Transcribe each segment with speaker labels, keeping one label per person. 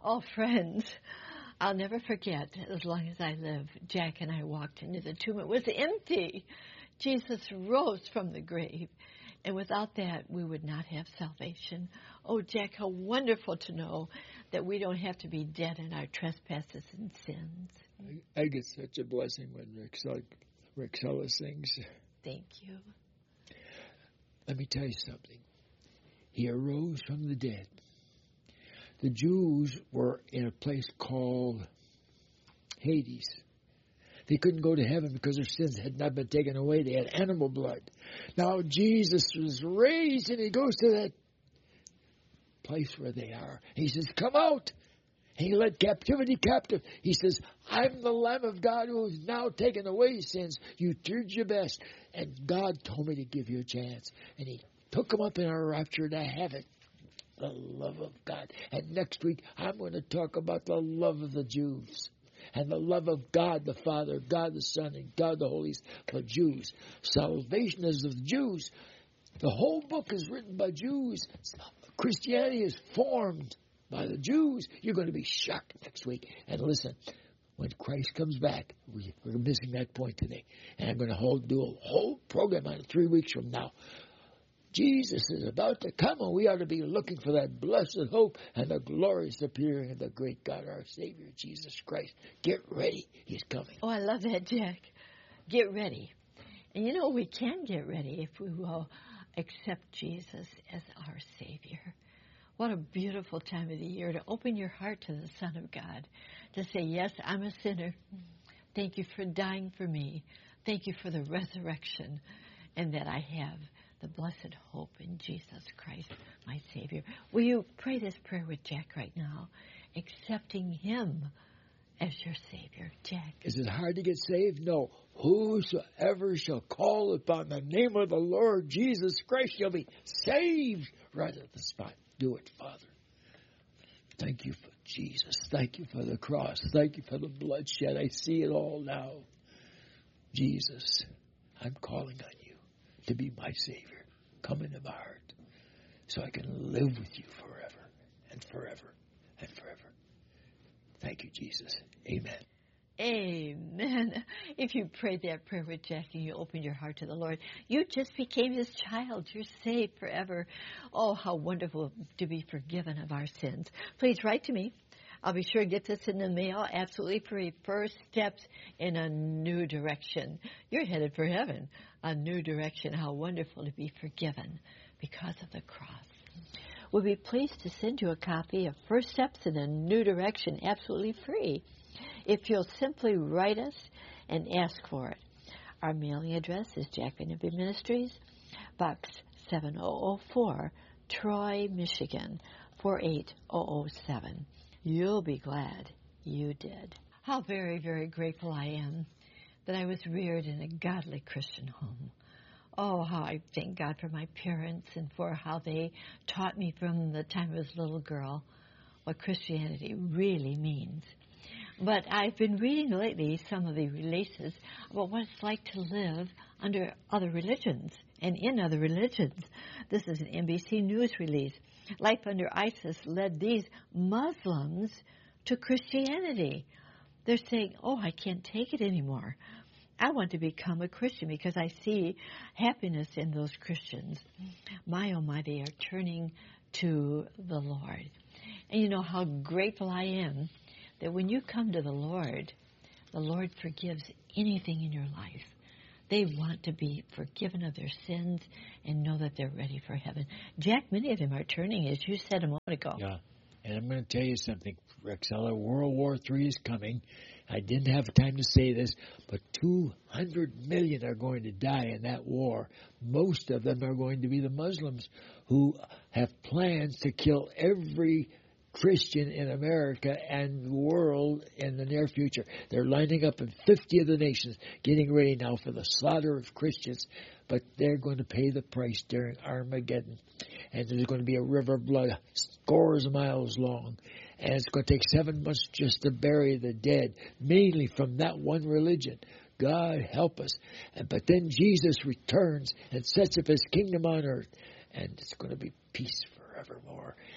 Speaker 1: Oh, friends, I'll never forget, as long as I live, Jack and I walked into the tomb. It was empty. Jesus rose from the grave. And without that, we would not have salvation. Oh, Jack, how wonderful to know that we don't have to be dead in our trespasses and sins.
Speaker 2: I get such a blessing when Rick Sella sings.
Speaker 1: Thank you.
Speaker 2: Let me tell you something. He arose from the dead. The Jews were in a place called Hades. They couldn't go to heaven because their sins had not been taken away. They had animal blood. Now Jesus was raised and he goes to that place where they are. He says, come out. He led captivity captive. He says, I'm the Lamb of God who has now taken away sins. You did your best. And God told me to give you a chance. And he took him up in a rapture to heaven. The love of God. And next week, I'm going to talk about the love of the Jews. And the love of God the Father, God the Son, and God the Holy Spirit for Jews. Salvation is of the Jews. The whole book is written by Jews. Christianity is formed by the Jews. You're going to be shocked next week. And listen, when Christ comes back, we're missing that point today. And I'm going to do a whole program on it 3 weeks from now. Jesus is about to come, and we ought to be looking for that blessed hope and the glorious appearing of the great God, our Savior, Jesus Christ. Get ready. He's coming.
Speaker 1: Oh, I love that, Jack. Get ready. And you know, we can get ready if we will accept Jesus as our Savior. What a beautiful time of the year to open your heart to the Son of God, to say, yes, I'm a sinner. Thank you for dying for me. Thank you for the resurrection, and that I have the blessed hope in Jesus Christ, my Savior. Will you pray this prayer with Jack right now, accepting Him as your Savior? Jack.
Speaker 2: Is it hard to get saved? No. Whosoever shall call upon the name of the Lord Jesus Christ shall be saved right at the spot. Do it, Father. Thank you for Jesus. Thank you for the cross. Thank you for the bloodshed. I see it all now. Jesus, I'm calling on you to be my Savior. Come into my heart so I can live with you forever and forever and forever. Thank you, Jesus. Amen.
Speaker 1: Amen. If you prayed that prayer with Jack and you opened your heart to the Lord, you just became His child. You're saved forever. Oh, how wonderful to be forgiven of our sins. Please write to me. I'll be sure to get this in the mail absolutely free. First steps in a new direction. You're headed for heaven. A new direction. How wonderful to be forgiven because of the cross. We'll be pleased to send you a copy of First Steps in a New Direction absolutely free if you'll simply write us and ask for it. Our mailing address is Jack Van Impe Ministries, Box 7004, Troy, Michigan, 48007. You'll be glad you did. How very, very grateful I am that I was reared in a godly Christian home. Oh, how I thank God for my parents and for how they taught me from the time I was a little girl what Christianity really means. But I've been reading lately some of the releases about what it's like to live under other religions and in other religions. This is an NBC News release. Life under ISIS led these Muslims to Christianity. They're saying, oh, I can't take it anymore. I want to become a Christian because I see happiness in those Christians. My, oh my, they are turning to the Lord. And you know how grateful I am that when you come to the Lord forgives anything in your life. They want to be forgiven of their sins and know that they're ready for heaven. Jack, many of them are turning, as you said a moment ago.
Speaker 2: Yeah, and I'm going to tell you something, Rexella. World War III is coming. I didn't have time to say this, but 200 million are going to die in that war. Most of them are going to be the Muslims who have plans to kill every Christian in America and the world in the near future. They're lining up in 50 of the nations, getting ready now for the slaughter of Christians, but they're going to pay the price during Armageddon. And there's going to be a river of blood scores of miles long, and it's going to take 7 months just to bury the dead, mainly from that one religion. God help us. But then Jesus returns and sets up His kingdom on earth, and it's going to be peace forevermore.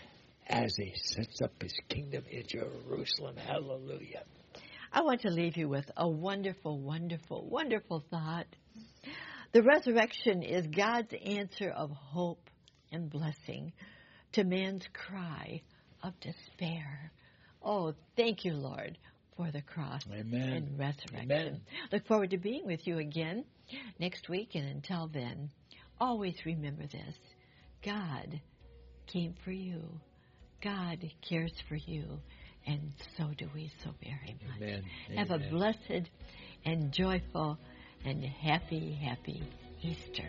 Speaker 2: as He sets up His kingdom in Jerusalem. Hallelujah.
Speaker 1: I want to leave you with a wonderful, wonderful, wonderful thought. The resurrection is God's answer of hope and blessing to man's cry of despair. Oh, thank you, Lord, for the cross and resurrection.
Speaker 2: Amen.
Speaker 1: Look forward to being with you again next week, and until then, always remember this. God came for you. God cares for you, and so do we so very much.
Speaker 2: Amen.
Speaker 1: Have a
Speaker 2: Amen.
Speaker 1: blessed and joyful and happy Easter.